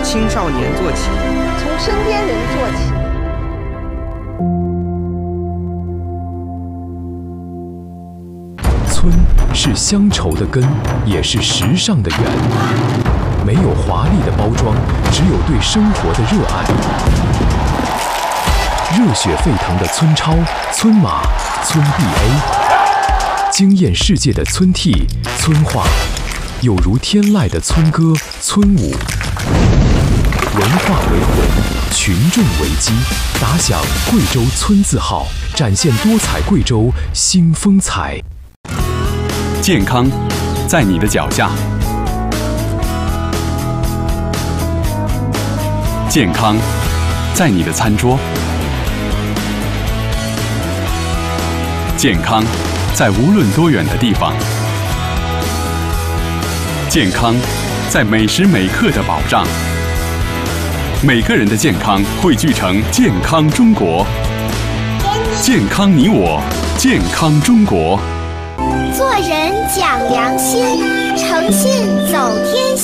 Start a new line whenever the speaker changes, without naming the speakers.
青少年做起，
从身边人做起。
村是乡愁的根，也是时尚的源。没有华丽的包装，只有对生活的热爱。热血沸腾的村超、村马、村 BA， 惊艳世界的村 T、村话，有如天籁的村歌、村舞。文化为魂，群众为基，打响贵州村字号，展现多彩贵州新风采。
健康在你的脚下，健康在你的餐桌，健康在无论多远的地方，健康在每时每刻的保障。每个人的健康汇聚成健康中国，健康你我，健康中国。
做人讲良心，诚信走天下。